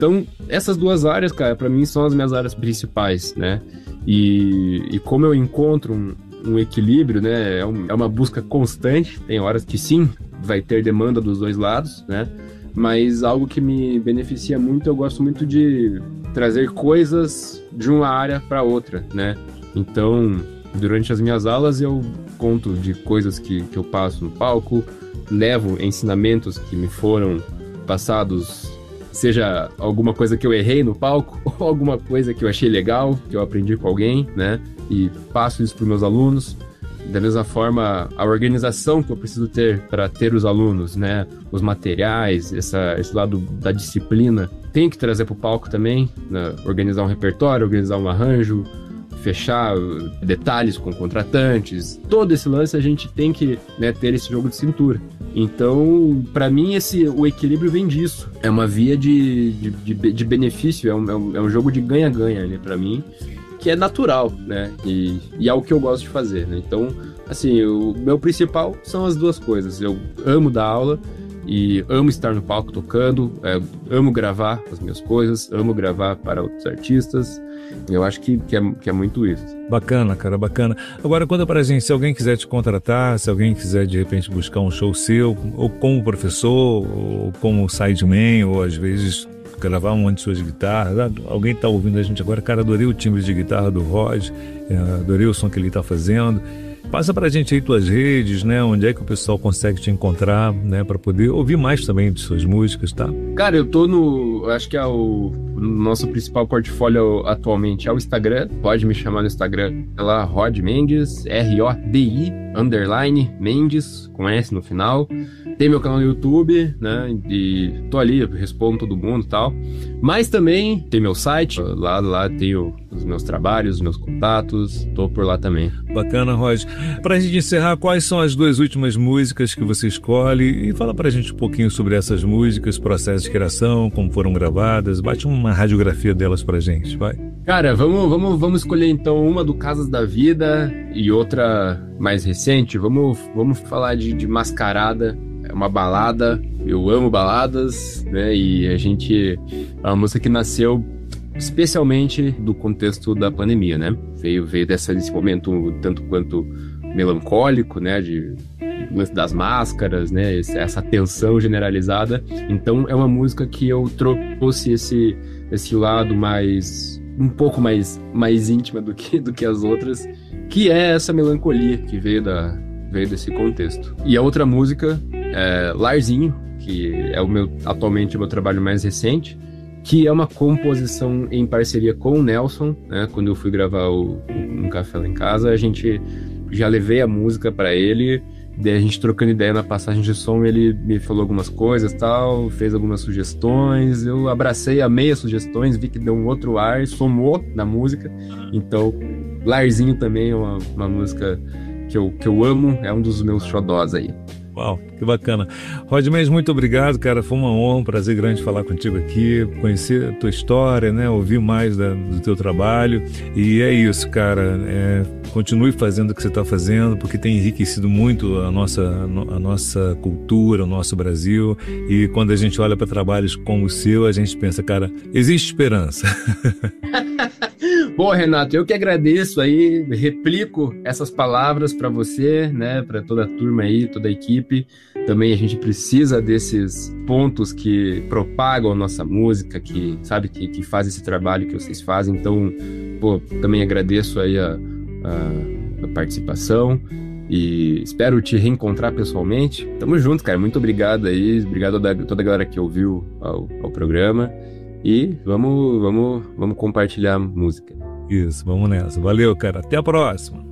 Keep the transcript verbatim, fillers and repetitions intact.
Então, essas duas áreas, cara, pra mim são as minhas áreas principais, né? E, e como eu encontro um, um equilíbrio, né? É, um, é uma busca constante. Tem horas que sim, vai ter demanda dos dois lados, né? Mas algo que me beneficia muito, eu gosto muito de trazer coisas de uma área para outra, né? Então, durante as minhas aulas, eu conto de coisas que, que eu passo no palco, levo ensinamentos que me foram passados, seja alguma coisa que eu errei no palco, ou alguma coisa que eu achei legal, que eu aprendi com alguém, né? E passo isso para os meus alunos. Da mesma forma, a organização que eu preciso ter para ter os alunos, né? Os materiais, essa, esse lado da disciplina, tenho que trazer para o palco também, né? Organizar um repertório, organizar um arranjo, fechar detalhes com contratantes. Todo esse lance a gente tem que, né, ter esse jogo de cintura. Então, para mim, esse, o equilíbrio vem disso. É uma via de, de, de, de benefício, é um, é, um, é um jogo de ganha-ganha, né, para mim, que é natural, né, e, e é o que eu gosto de fazer, né. Então, assim, o meu principal são as duas coisas. Eu amo dar aula e amo estar no palco tocando, é, amo gravar as minhas coisas, amo gravar para outros artistas. Eu acho que, que, é, que é muito isso. Bacana, cara, bacana. Agora, conta pra gente, se alguém quiser te contratar, se alguém quiser, de repente, buscar um show seu, ou como professor, ou como sideman, ou às vezes gravar um monte de suas guitarras. Alguém tá ouvindo a gente agora, cara, adorei o timbre de guitarra do Rod, adorei o som que ele tá fazendo. Passa pra gente aí tuas redes, né? Onde é que o pessoal consegue te encontrar, né? Pra poder ouvir mais também de suas músicas, tá? Cara, eu tô no... Acho que é o, o nosso principal portfólio atualmente é o Instagram. Pode me chamar no Instagram. É lá, Rod Mendes, R O D I, underline, Mendes, com S no final. Tem meu canal no YouTube, né? E tô ali, eu respondo todo mundo e tal. Mas também tem meu site. Lá, lá tenho os meus trabalhos, os meus contatos. Tô por lá também. Bacana, Rod. Pra gente encerrar, quais são as duas últimas músicas que você escolhe? E fala pra gente um pouquinho sobre essas músicas, processo de criação, como foram gravadas. Bate uma radiografia delas pra gente, vai. Cara, vamos, vamos, vamos escolher então uma do Casas da Vida e outra mais recente. Vamos, vamos falar de, de Mascarada. É uma balada, eu amo baladas, né? E a gente... É uma música que nasceu especialmente do contexto da pandemia, né? Veio, veio dessa, desse momento tanto quanto melancólico, né? De, das máscaras, né? Essa tensão generalizada. Então é uma música que eu trouxe esse, esse lado mais... um pouco mais, mais íntima do que, do que as outras, que é essa melancolia que veio, da, veio desse contexto. E a outra música é Larzinho, que é o meu, atualmente o meu trabalho mais recente, que é uma composição em parceria com o Nelson, né? Quando eu fui gravar o, Um Café Lá em Casa, a gente já levei a música para ele, daí a gente trocando ideia na passagem de som, ele me falou algumas coisas, tal, fez algumas sugestões, eu abracei, amei as sugestões, vi que deu um outro ar, somou na música. Então, Larzinho também é uma, uma música que eu, que eu amo, é um dos meus xodós aí. Uau, que bacana. Rod Mendes, muito obrigado, cara. Foi uma honra, um prazer grande falar contigo aqui, conhecer a tua história, né? Ouvir mais da, do teu trabalho. E é isso, cara. É, continue fazendo o que você está fazendo, porque tem enriquecido muito a nossa, a nossa cultura, o nosso Brasil. E quando a gente olha para trabalhos como o seu, a gente pensa, cara, existe esperança. Bom, Renato, eu que agradeço aí, replico essas palavras para você, né, para toda a turma aí, toda a equipe. Também a gente precisa desses pontos que propagam a nossa música, que, sabe, que, que faz esse trabalho que vocês fazem. Então, pô, também agradeço aí a, a, a participação e espero te reencontrar pessoalmente. Tamo junto, cara, muito obrigado aí, obrigado a toda a galera que ouviu ao, ao programa. E vamos, vamos, vamos compartilhar música. Isso, vamos nessa. Valeu, cara. Até a próxima.